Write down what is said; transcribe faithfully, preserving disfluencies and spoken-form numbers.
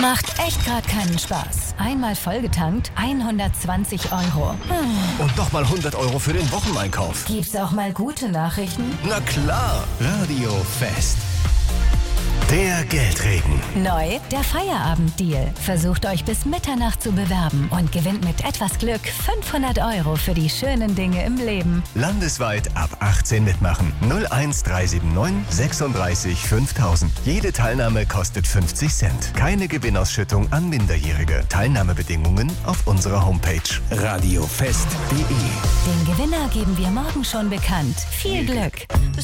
Macht echt gerade keinen Spaß. Einmal vollgetankt, hundertzwanzig Euro. Hm. Und nochmal hundert Euro für den Wocheneinkauf. Gibt's auch mal gute Nachrichten? Na klar, Radio Fest. Der Geldregen. Neu, der Feierabenddeal. Versucht euch bis Mitternacht zu bewerben und gewinnt mit etwas Glück fünfhundert Euro für die schönen Dinge im Leben. Landesweit ab achtzehn mitmachen. null eins drei sieben neun sechsunddreißig fünftausend. Jede Teilnahme kostet fünfzig Cent. Keine Gewinnausschüttung an Minderjährige. Teilnahmebedingungen auf unserer Homepage radiofest punkt de. Den Gewinner geben wir morgen schon bekannt. Viel Glück!